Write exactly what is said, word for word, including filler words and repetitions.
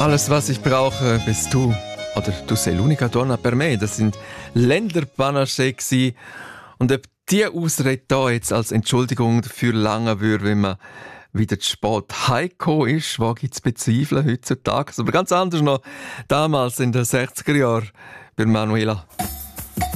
Alles, was ich brauche, bist du. Oder du sei l'unica donna per me. Das sind Länderpanache gsi. Und ob die Ausrede da jetzt als Entschuldigung dafür lange würde, wenn man wieder zu spät heimgekommen ist, wage ich zu bezweifeln heutzutage. Aber ganz anders noch damals in den sechziger Jahren bei Manuela.